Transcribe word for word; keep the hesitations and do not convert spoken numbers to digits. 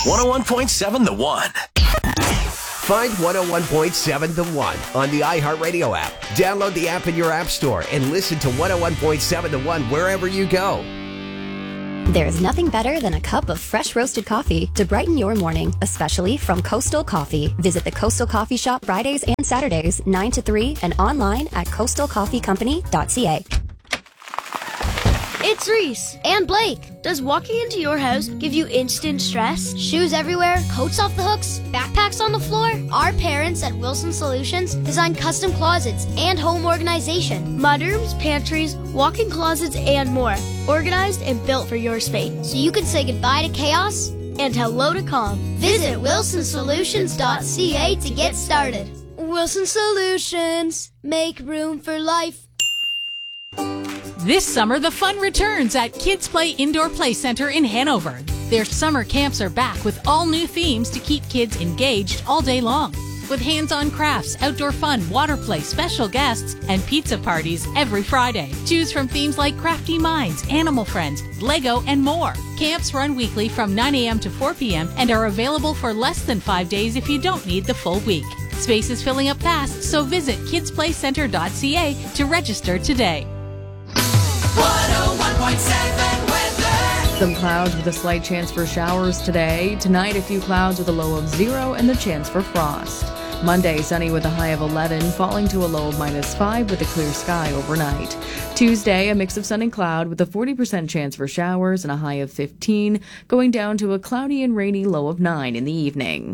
one oh one point seven The One. Find one oh one point seven The One on the iHeartRadio app. Download the app in your app store and listen to one oh one point seven The One wherever you go. There's nothing better than a cup of fresh roasted coffee to brighten your morning, especially from Coastal Coffee. Visit the Coastal Coffee Shop Fridays and Saturdays, nine to three, and online at coastal coffee company dot c a. It's Reese and Blake. Does walking into your house give you instant stress? Shoes everywhere, coats off the hooks, backpacks on the floor? Our parents at Wilson Solutions design custom closets and home organization. Mudrooms, pantries, walk-in closets, and more. Organized and built for your space. So you can say goodbye to chaos and hello to calm. Visit wilson solutions dot c a to get started. Wilson Solutions. Make room for life. This summer, the fun returns at Kids Play Indoor Play Center in Hanover. Their summer camps are back with all new themes to keep kids engaged all day long. With hands-on crafts, outdoor fun, water play, special guests, and pizza parties every Friday. Choose from themes like Crafty Minds, Animal Friends, Lego, and more. Camps run weekly from nine a.m. to four p.m. and are available for less than five days if you don't need the full week. Space is filling up fast, so visit kids play center dot c a to register today. one oh one point seven weather. Some clouds with a slight chance for showers today. Tonight, a few clouds with a low of zero and the chance for frost. Monday, sunny with a high of eleven, falling to a low of minus five with a clear sky overnight. Tuesday, a mix of sun and cloud with a forty percent chance for showers and a high of fifteen, going down to a cloudy and rainy low of nine in the evening.